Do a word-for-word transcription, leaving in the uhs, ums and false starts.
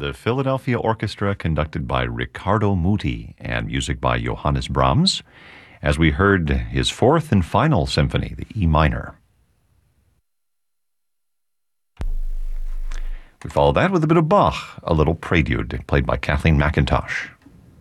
the Philadelphia Orchestra conducted by Riccardo Muti and music by Johannes Brahms, as we heard his fourth and final symphony, the E minor. We follow that with a bit of Bach, a little prelude played by Kathleen McIntosh.